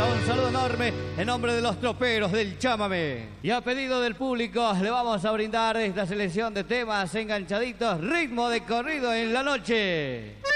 Un saludo enorme en nombre de los troperos del Chámame. Y a pedido del público le vamos a brindar esta selección de temas enganchaditos, ritmo de corrido en la noche.